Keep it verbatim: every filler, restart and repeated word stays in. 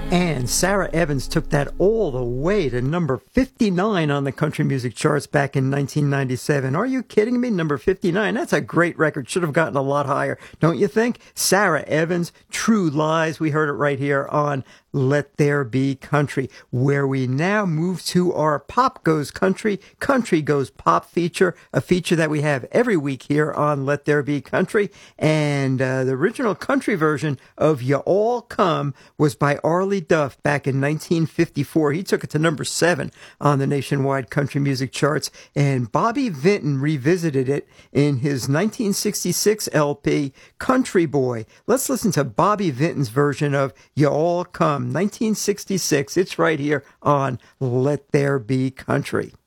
And Sarah Evans took that all the way to number fifty-nine on the country music charts back in nineteen ninety-seven. Are you kidding me? Number fifty-nine. That's a great record. Should have gotten a lot higher, don't you think? Sarah Evans, True Lies. We heard it right here on Let There Be Country, where we now move to our Pop Goes Country, Country Goes Pop feature, a feature that we have every week here on Let There Be Country. And uh, the original country version of You All Come was by Arlie Duff back in nineteen fifty-four. He took it to number seven on the nationwide country music charts, and Bobby Vinton revisited it in his nineteen sixty-six L P, Country Boy. Let's listen to Bobby Vinton's version of You All Come, nineteen sixty-six. It's right here on Let There Be Country.